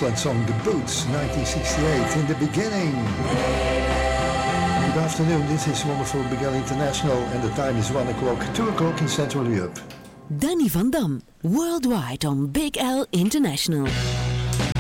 excellent song, The Boots, 1968, In the Beginning. Good afternoon, this is wonderful Big L International and the time is 1 o'clock, 2 o'clock in Central Europe. Danny van Dam, worldwide on Big L International.